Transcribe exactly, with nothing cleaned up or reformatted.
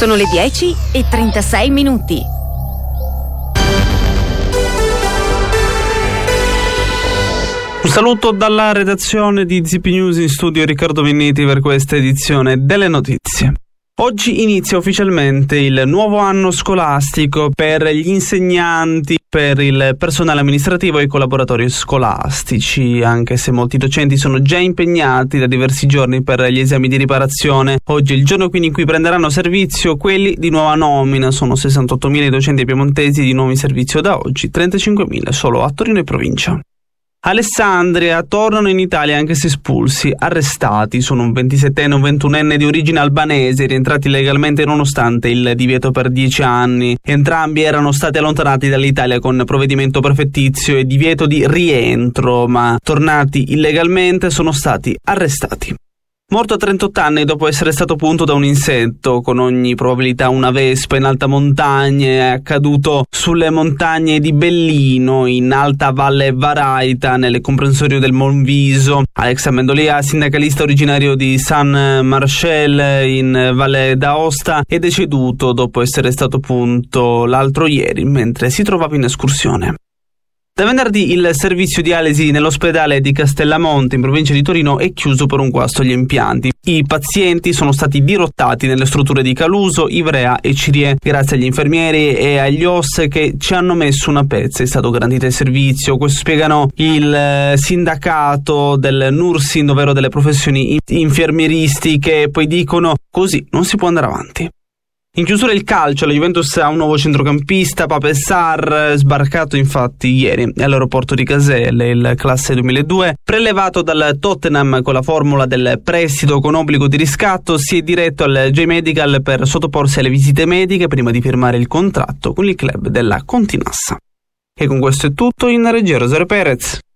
Sono le dieci e trentasei minuti. Un saluto dalla redazione di Z P News, in studio Riccardo Vinniti per questa edizione delle notizie. Oggi inizia ufficialmente il nuovo anno scolastico per gli insegnanti, per il personale amministrativo e i collaboratori scolastici, anche se molti docenti sono già impegnati da diversi giorni per gli esami di riparazione. Oggi è il giorno quindi in cui prenderanno servizio quelli di nuova nomina. Sono sessantottomila i docenti piemontesi di nuovo in servizio da oggi, trentacinquemila solo a Torino e provincia. Alessandria tornano in Italia anche se espulsi, arrestati. Sono un ventisettenne e un ventunenne di origine albanese rientrati illegalmente nonostante il divieto per dieci anni. Entrambi erano stati allontanati dall'Italia con provvedimento prefettizio e divieto di rientro, ma tornati illegalmente sono stati arrestati. Morto a trentotto anni dopo essere stato punto da un insetto, con ogni probabilità una vespa in alta montagna, è accaduto sulle montagne di Bellino, in Alta Valle Varaita, nel comprensorio del Monviso. Alex Amendolia, sindacalista originario di San Marcel in Valle d'Aosta, è deceduto dopo essere stato punto l'altro ieri mentre si trovava in escursione. Da venerdì il servizio dialisi nell'ospedale di Castellamonte in provincia di Torino è chiuso per un guasto agli impianti. I pazienti sono stati dirottati nelle strutture di Caluso, Ivrea e Cirie. Grazie agli infermieri e agli O S che ci hanno messo una pezza è stato garantito il servizio. Questo spiegano il sindacato del Nursin, ovvero delle professioni infermieristiche, poi dicono così non si può andare avanti. In chiusura il calcio, la Juventus ha un nuovo centrocampista, Pape Sarr, sbarcato infatti ieri all'aeroporto di Caselle, il classe duemiladue, prelevato dal Tottenham con la formula del prestito con obbligo di riscatto, si è diretto al J-Medical per sottoporsi alle visite mediche prima di firmare il contratto con il club della Continassa. E con questo è tutto, in regia Rosario Perez.